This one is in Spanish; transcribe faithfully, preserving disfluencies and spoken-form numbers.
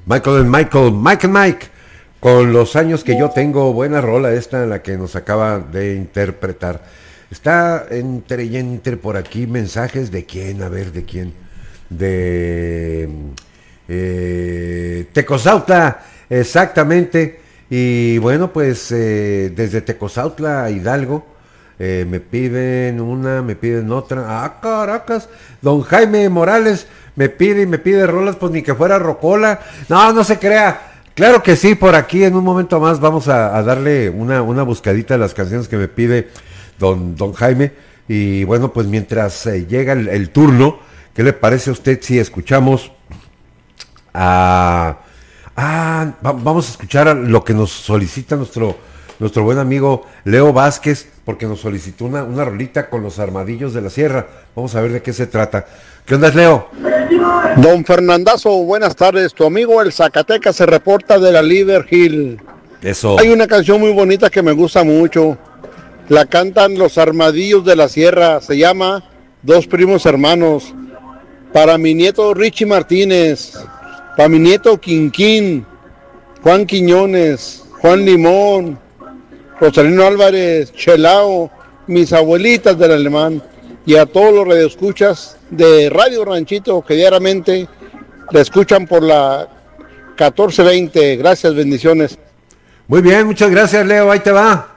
Michael and Michael, Mike and Mike, con los años que yo tengo, buena rola esta en la que nos acaba de interpretar. Está entre y entre por aquí mensajes de quién, a ver, de quién, de eh, Tecozautla, exactamente, y bueno, pues eh, desde Tecozautla, Hidalgo, eh, me piden una, me piden otra, ah, caracas, don Jaime Morales, me pide y me pide rolas, pues ni que fuera rocola. No, no se crea. Claro que sí, por aquí en un momento más vamos a, a darle una, una buscadita a las canciones que me pide don, don Jaime. Y bueno, pues mientras eh, llega el, el turno, ¿qué le parece a usted si escuchamos a... Ah, va, vamos a escuchar a lo que nos solicita nuestro, nuestro buen amigo Leo Vázquez, porque nos solicitó una, una rolita con los Armadillos de la Sierra. Vamos a ver de qué se trata. ¿Qué onda, Leo? Don Fernandazo, buenas tardes. Tu amigo el Zacatecas se reporta de la Liver Hill. Eso. Hay una canción muy bonita que me gusta mucho. La cantan los Armadillos de la Sierra. Se llama Dos Primos Hermanos. Para mi nieto Richie Martínez. Para mi nieto Quinquín. Juan Quiñones. Juan Limón. Rosalino Álvarez. Chelao. Mis abuelitas del Alemán. Y a todos los radioescuchas de Radio Ranchito que diariamente la escuchan por la catorce veinte. Gracias, bendiciones. Muy bien, muchas gracias, Leo, ahí te va.